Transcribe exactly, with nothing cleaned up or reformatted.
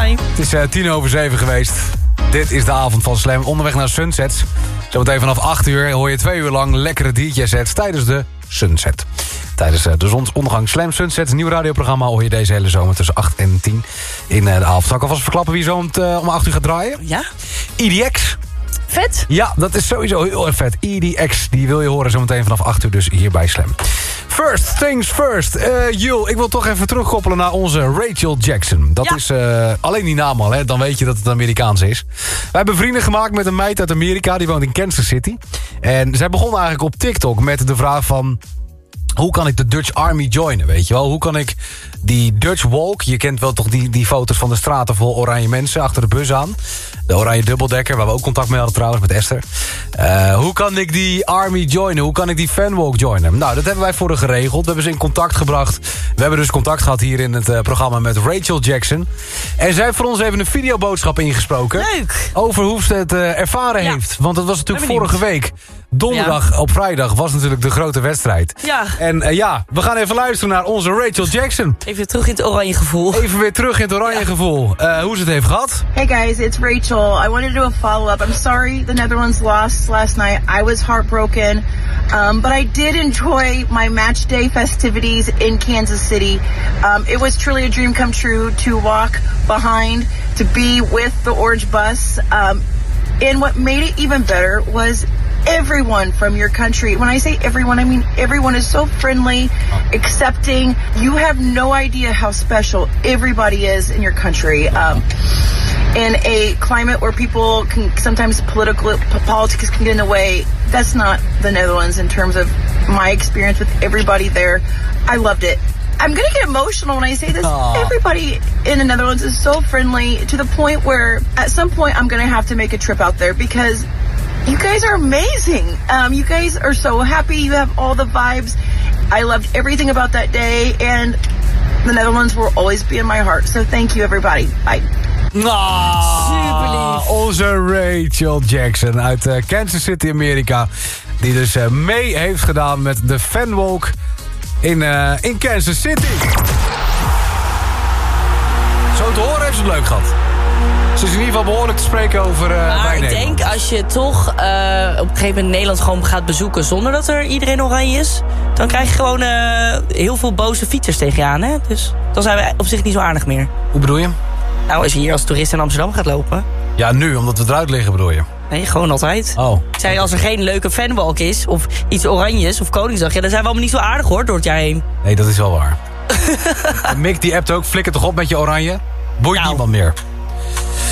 Hi. Het is uh, tien over zeven geweest. Dit is de avond van Slam. Onderweg naar Sunsets. Zometeen vanaf acht uur hoor je twee uur lang lekkere D J-sets tijdens de Sunset. Tijdens uh, de zonsondergang Slam Sunset, een nieuw radioprogramma, hoor je deze hele zomer tussen acht en tien in uh, de avond. Zal ik alvast verklappen wie zo om, uh, om acht uur gaat draaien? Ja. E D X. Vet. Ja, dat is sowieso heel erg vet. E D X, die wil je horen zometeen vanaf acht uur dus hier bij Slam. First things first. Uh, Jul, ik wil toch even terugkoppelen naar onze Rachel Jackson. Dat ja. is uh, alleen die naam al, hè? Dan weet je dat het Amerikaans is. Wij hebben vrienden gemaakt met een meid uit Amerika. Die woont in Kansas City. En zij begon eigenlijk op TikTok met de vraag van... hoe kan ik de Dutch Army joinen, weet je wel? Hoe kan ik die Dutch Walk... je kent wel toch die, die foto's van de straten vol oranje mensen achter de bus aan. De oranje dubbeldekker, waar we ook contact mee hadden trouwens met Esther. Uh, hoe kan ik die Army joinen? Hoe kan ik die fanwalk joinen? Nou, dat hebben wij voor haar geregeld. We hebben ze in contact gebracht. We hebben dus contact gehad hier in het uh, programma met Rachel Jackson. En zij heeft voor ons even een videoboodschap ingesproken. Leuk. Over hoe ze het uh, ervaren ja. heeft. Want het was natuurlijk vorige week. Donderdag ja. op vrijdag was natuurlijk de grote wedstrijd. Ja. En uh, ja, we gaan even luisteren naar onze Rachel Jackson. Even weer terug in het oranje gevoel. Even weer terug in het oranje ja. gevoel. Uh, hoe ze het heeft gehad. Hey guys, it's Rachel. I wanted to do a follow-up. I'm sorry the Netherlands lost last night. I was heartbroken. Um, but I did enjoy my match day festivities in Kansas City. Um, it was truly a dream come true to walk behind, to be with the orange bus. Um, and what made it even better was everyone from your country. When I say everyone, I mean everyone is so friendly, accepting. You have no idea how special everybody is in your country. Um, in a climate where people can sometimes political politics can get in the way, that's not the Netherlands in terms of my experience with everybody there. I loved it. I'm gonna get emotional when I say this. Aww. Everybody in the Netherlands is so friendly to the point where at some point I'm gonna have to make a trip out there because you guys are amazing. Um, you guys are so happy. You have all the vibes. I loved everything about that day, and the Netherlands will always be in my heart. So thank you, everybody. Bye. Ah, onze Rachel Jackson uit uh, Kansas City, Amerika. Die dus uh, mee heeft gedaan met de fanwalk in, uh, in Kansas City. Zo te horen heeft ze het leuk gehad. Ze is in ieder geval behoorlijk te spreken over uh, maar ik Nederland. denk als je toch uh, op een gegeven moment Nederland gewoon gaat bezoeken zonder dat er iedereen oranje is, dan krijg je gewoon uh, heel veel boze fietsers tegen je aan. Hè? Dus dan zijn we op zich niet zo aardig meer. Hoe bedoel je? Nou, als je hier als toerist in Amsterdam gaat lopen. Ja, nu, omdat we eruit liggen bedoel je? Nee, gewoon altijd. Oh. Ik zei, als er geen leuke fanwalk is, of iets oranjes, of Koningsdag, ja, dan zijn we allemaal niet zo aardig hoor, door het jaar heen. Nee, dat is wel waar. Mick die appt ook, flikker toch op met je oranje? Boeit nou. niemand meer.